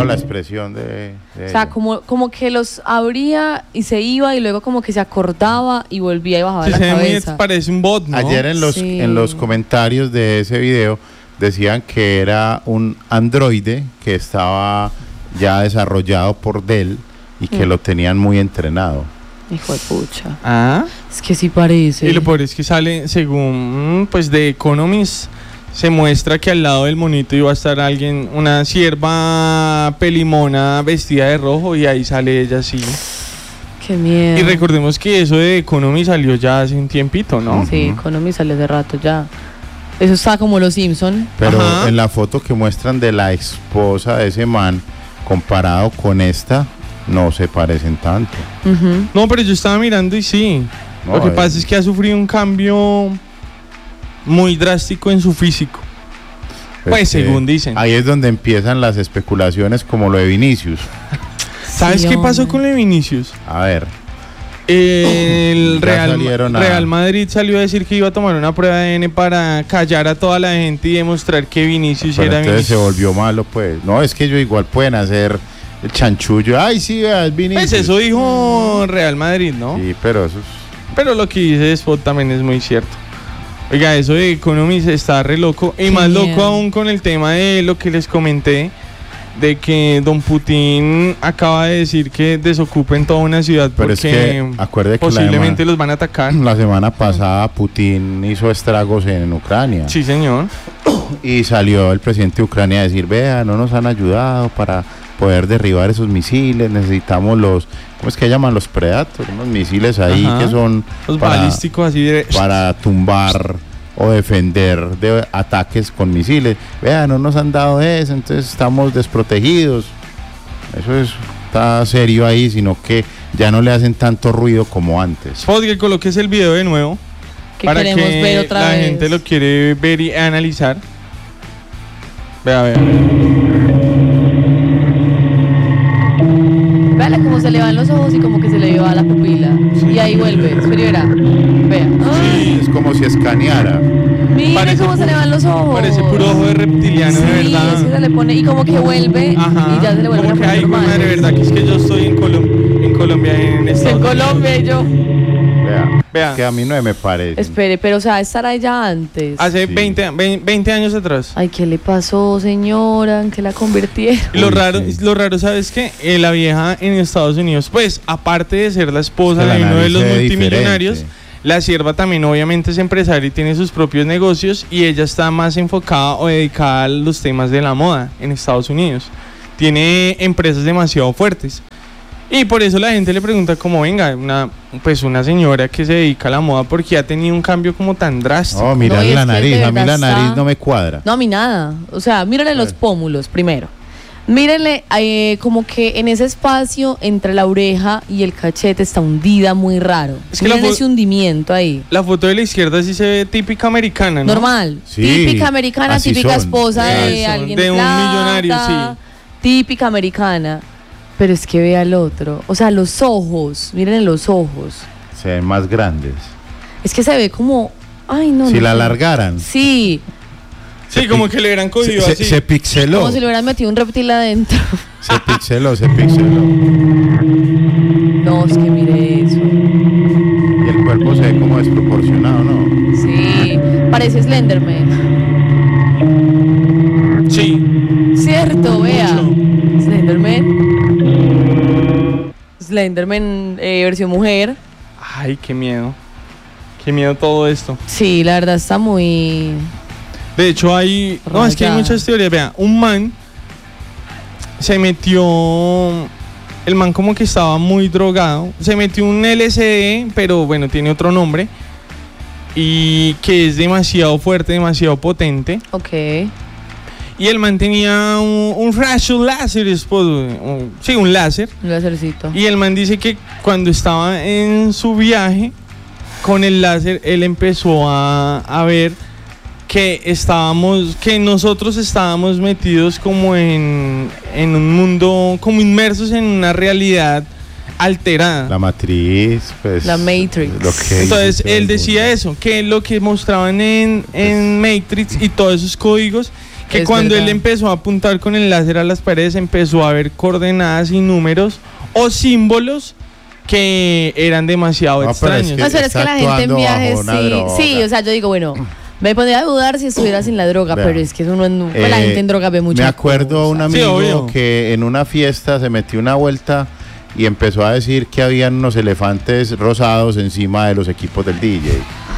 No, la expresión de O sea, como que los abría y se iba y luego como que se acordaba y volvía y bajaba Sí, la se ve cabeza. muy, parece un bot, ¿no? Ayer en los comentarios de ese video decían que era un androide que estaba ya desarrollado por Dell y que lo tenían muy entrenado. Hijo de pucha. Ah. Es que sí parece. Y lo peor es que sale, según pues The Economist, se muestra que al lado del monito iba a estar alguien, una cierva pelimona vestida de rojo, y ahí sale ella así. Qué miedo. Y recordemos que eso de Economy salió ya hace un tiempito, ¿no? Sí, Economy salió hace rato ya. Eso está como los Simpson. Pero Ajá. en la foto que muestran de la esposa de ese man, comparado con esta, no se parecen tanto. Ujú. No, pero yo estaba mirando y sí. No, Lo que pasa es que ha sufrido un cambio muy drástico en su físico. Pues que según dicen. Ahí es donde empiezan las especulaciones como lo de Vinicius. ¿Sabes Sí, qué pasó hombre. con lo de Vinicius? A ver. El Ya salieron Real Madrid salió a decir que iba a tomar una prueba de ADN para callar a toda la gente y demostrar que Vinicius Pero era entonces se Vinicius. volvió malo, pues. No, es que ellos igual pueden hacer el chanchullo. Ay, sí, es Vinicius. Pues eso dijo Real Madrid, ¿no? Sí, pero eso es... Pero lo que dice Spot también es muy cierto. Oiga, eso de Economy está re loco. Y Qué más miedo. loco aún con el tema de lo que les comenté, de que don Putin acaba de decir que desocupen toda una ciudad Pero es porque que acuerde que posiblemente los van a atacar. la semana pasada Putin hizo estragos en Ucrania. Sí, señor. Y salió el presidente de Ucrania a decir, vea, no nos han ayudado para poder derribar esos misiles, necesitamos los, ¿cómo es que llaman? Los Predator, unos misiles ahí Ajá. que son Los balísticos así de... para tumbar o defender de ataques con misiles. Vea, no nos han dado eso, entonces estamos desprotegidos. Está serio ahí, sino que ya no le hacen tanto ruido como antes. Spot, que coloques el video de nuevo Que para queremos que ver otra la vez. gente lo quiere ver y analizar. Vea, vea. Véale cómo se le van los ojos y como que se le va la pupila. Y ahí vuelve. Espera y verá. Vea. Ay, Es como si escaneara. mire Parece cómo se le van los ojos. Parece puro ojo de reptiliano, Sí, de verdad. es que se le pone y como que vuelve Ajá. y ya se le vuelve Como a que, poner ay, normal. madre, verdad que es que yo estoy en Colombia, en Estados En Unidos. Colombia y yo. Vea. Que a mí no me parece. Espere, pero o sea, estará ella antes. Hace Sí. 20 años atrás. Ay, ¿qué le pasó, señora? ¿En qué la convirtieron? Y lo Uy, raro, sí. ¿sabes qué? La vieja en Estados Unidos, pues, aparte de ser la esposa Que la de uno de nariz los se ve multimillonarios, diferente. la sierva también obviamente es empresaria y tiene sus propios negocios, y ella está más enfocada o dedicada a los temas de la moda en Estados Unidos. Tiene empresas demasiado fuertes. Y por eso la gente le pregunta como, venga, una señora que se dedica a la moda, porque ha tenido un cambio como tan drástico. No, mira No, y es la que nariz. de A mí la verdad nariz está- no me cuadra. No, a mí nada. O sea, mírale los ver. pómulos primero. Mírenle como que en ese espacio entre la oreja y el cachete está hundida muy raro. Es que la Miren fo- ese hundimiento ahí. La foto de la izquierda sí se ve típica americana, ¿no? Normal. Sí, Típica americana, así típica son. esposa de Eso, alguien de un plata, millonario, sí. Típica americana. Pero es que vea el otro. O sea, los ojos. Miren los ojos. Se ven más grandes. Es que se ve como... Ay, no. Si no la sé. alargaran, Sí. Sí, como que le hubieran cogido así. se pixeló. Como si le hubieran metido un reptil adentro. Se pixeló. No, es que mire eso. Y el cuerpo se ve como desproporcionado, ¿no? Sí. Parece Slenderman. Sí. Cierto, vea. Slenderman versión mujer. Ay, qué miedo. Qué miedo todo esto. Sí, la verdad está muy... De hecho, hay... No, es que hay Rayada. muchas teorías. Vea, un man se metió... El man como que estaba muy drogado. Se metió un LSD, pero bueno, tiene otro nombre. Y que es demasiado fuerte, demasiado potente. Ok. Y el man tenía un rayo láser, sí, un láser. Un lásercito. Y el man dice que cuando estaba en su viaje con el láser, él empezó a ver que nosotros estábamos metidos como en un mundo, como inmersos en una realidad alterada. La matriz, pues. La Matrix. lo que Entonces dice él todo el decía mundo. eso, que lo que mostraban en Matrix y todos esos códigos, Que Es cuando verdad. él empezó a apuntar con el láser a las paredes, empezó a ver coordenadas y números o símbolos que eran demasiado No, pero es extraños. que- No, pero es que está la gente en actuando viajes bajo una sí. droga. Sí, o sea, yo digo, bueno, me pondría a dudar si estuviera sin la droga, Vea. pero es que uno pues la gente en droga ve mucho. Me acuerdo un Sí, amigo obvio. que en una fiesta se metió una vuelta y empezó a decir que habían unos elefantes rosados encima de los equipos del DJ.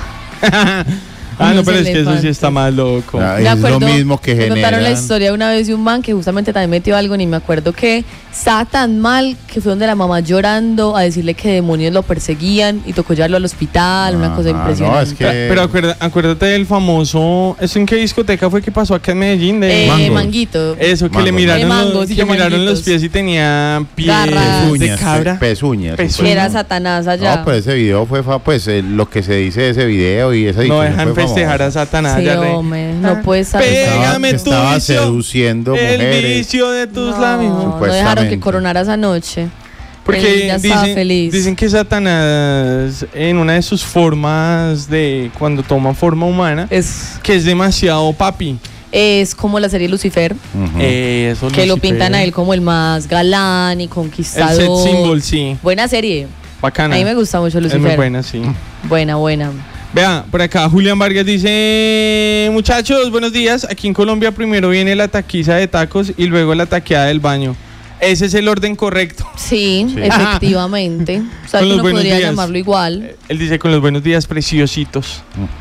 Ah, no, Unos pero es que eso sí elefantes. está más loco. Ah, Me es lo acuerdo, mismo que me contaron la generan. historia una vez de un man que justamente también metió algo, ni me acuerdo que estaba tan mal que fue donde la mamá llorando a decirle que demonios lo perseguían y tocó llevarlo al hospital, una cosa Ajá, impresionante. no, es que- Pero acuérdate del famoso. ¿Eso en qué discoteca fue que pasó acá en Medellín? De Mangos. Manguito. Eso, que Mango. le miraron, De mangos y que de miraron los manguitos. pies y tenía pies Garras. de Pezuñas, cabra. pezuñas. Pezuñas. Que era Satanás allá. No, pero ese video fue, pues lo que se dice de ese video y esa No edición dejan fue festejar famosa. a Satanás. Sí, ya re- hombre, no puede estar. Pégame que tu estaba vicio, seduciendo el mujeres. vicio de tus No, labios. no dejaron Supuestamente. que coronara esa noche. Porque Él ya estaba feliz. dicen que Satanás, en una de sus formas de cuando toma forma humana, Es demasiado papi. como la serie Lucifer, Ujú. Eso, que lo Lucifer. pintan a él como el más galán y El conquistador. set symbol, sí. Buena serie. Bacana. A mí me gusta mucho Es Lucifer. muy buena, sí. Buena, buena. Vea, por acá Julián Vargas dice: muchachos, buenos días. Aquí en Colombia primero viene la taquiza de tacos y luego la taqueada del baño. Ese es el orden correcto. Sí, Sí. efectivamente. O sea, Con que los uno buenos podría días. llamarlo igual. Él dice con los buenos días preciositos.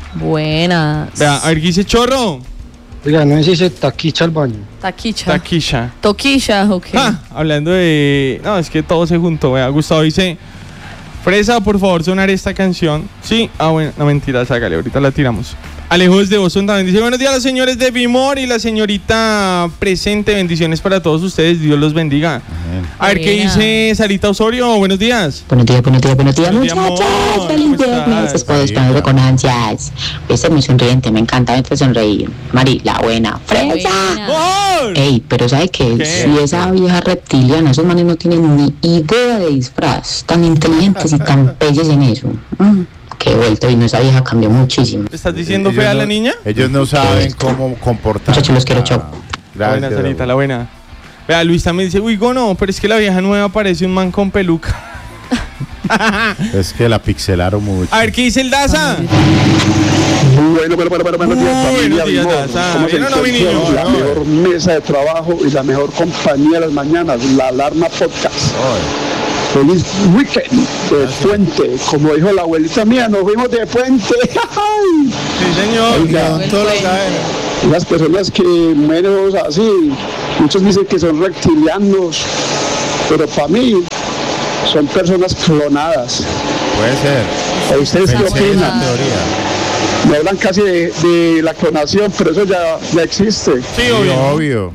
Buenas. Vea, a ver, ¿qué dice Chorro? Oiga, no se taquicha al baño. Taquicha. Taquisha. Toquilla, ok. Ah, hablando de... No, es que todo se juntó. Vea, Gustavo dice: Fresa, por favor, sonar esta canción. Sí, bueno, no mentira, sácale, ahorita la tiramos. Alejo desde Boston también dice: buenos días, los señores de Bimor y la señorita presente. Bendiciones para todos ustedes. Dios los bendiga. Amén. A ver, ¿qué Buena. dice Sarita Osorio? Buenos días. Buenos días, Buenos días, muchachos. amor. Feliz ¿Cómo viernes. estás? Estoy esperando con ansias. Viste muy sonriente, me encanta verte sonreír. Mari, la buena. ¡Fresa! Buena. ¡Gol! Ey, pero ¿sabe qué? ¿Qué? Si esa vieja reptiliana, esos manes no tienen ni idea de disfraz. Tan inteligentes y tan pelles en eso. Qué vuelta, y no, esa vieja cambió muchísimo. ¿Estás diciendo Ellos fea a no- la niña? Ellos no saben cómo comportarse. Muchachos, los quiero, chao. La buena, Gracias. Sarita, la buena. Vea, Luis también dice: uy, no, pero es que la vieja nueva parece un man con peluca. Es que la pixelaron mucho. A ver, ¿qué dice el Daza? Bueno, buenos días, familia Buenos días, Bimor. Daza. ¿Cómo se ¿Vieron o no, mi encuentran? niño? La mejor mesa de trabajo y la mejor compañía de las mañanas, la Alarma Podcast. Feliz weekend de puente. Como dijo la abuelita mía, nos fuimos de puente. ¡Ay! Sí, señor. Oiga, El Todos lo puente. saben. las personas que mueren así, muchos dicen que son reptilianos, pero para mí son personas clonadas. Puede ser. ¿O ustedes qué Pensé en opinan? esa teoría. Me hablan casi de la clonación, pero eso ya existe. Sí, Sí, obvio. obvio.